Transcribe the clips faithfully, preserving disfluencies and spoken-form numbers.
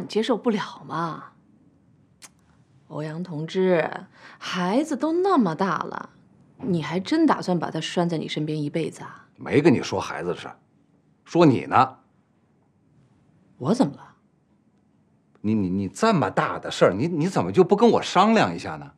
接受不了吗？欧阳同志，孩子都那么大了，你还真打算把他拴在你身边一辈子啊？ 没跟你说孩子的事，说你呢。 我怎么了？ 你你你这么大的事儿，你你怎么就不跟我商量一下呢？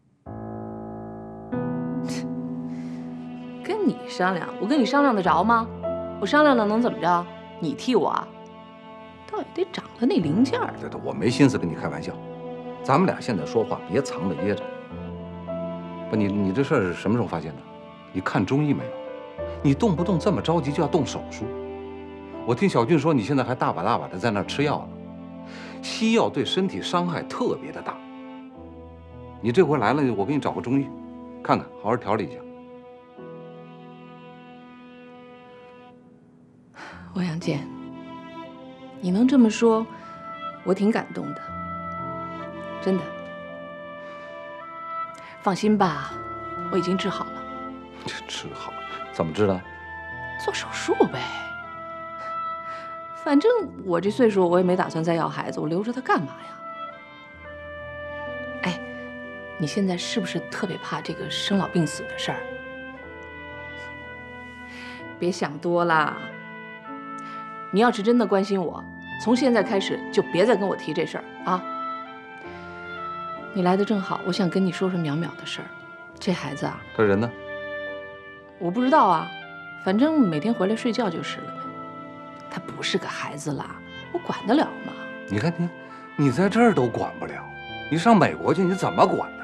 跟你商量，我跟你商量得着吗？我商量了能怎么着？你替我啊？倒也得长了那零件儿。 对对，我没心思跟你开玩笑，咱们俩现在说话别藏着掖着。不，你你这事儿是什么时候发现的？你看中医没有？你动不动这么着急就要动手术。我听小俊说你现在还大把大把的在那儿吃药了，西药对身体伤害特别的大。你这回来了，我给你找个中医，看看，好好调理一下。 欧阳健，你能这么说，我挺感动的，真的。放心吧，我已经治好了。 这治好了？怎么治的？ 做手术呗。反正我这岁数，我也没打算再要孩子，我留着他干嘛呀？哎，你现在是不是特别怕这个生老病死的事儿？别想多啦。你要是真的关心我，从现在开始就别再跟我提这事儿啊。你来的正好，我想跟你说说淼淼的事儿。这孩子啊， 他人呢？ 我不知道啊，反正每天回来睡觉就是了呗。他不是个孩子啦，我管得了吗？ 你看你，你在这儿都管不了，你上美国去你怎么管的？